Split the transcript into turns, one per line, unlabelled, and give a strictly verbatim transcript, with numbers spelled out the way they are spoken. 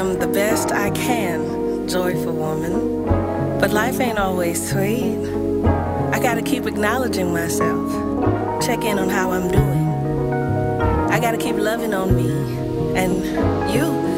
I'm the best I can, joyful woman. But life ain't always sweet. I gotta keep acknowledging myself. Check in on how I'm doing. I gotta keep loving on me and you.